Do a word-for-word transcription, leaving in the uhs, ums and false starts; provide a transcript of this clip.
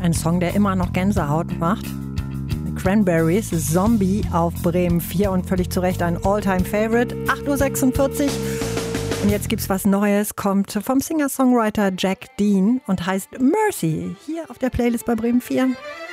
Ein Song, der immer noch Gänsehaut macht. Cranberries, Zombie auf Bremen vier und völlig zu Recht ein All-Time-Favorite. acht Uhr sechsundvierzig. Und jetzt gibt's was Neues, kommt vom Singer-Songwriter Jack Dean und heißt Mercy. Hier auf der Playlist bei Bremen vier.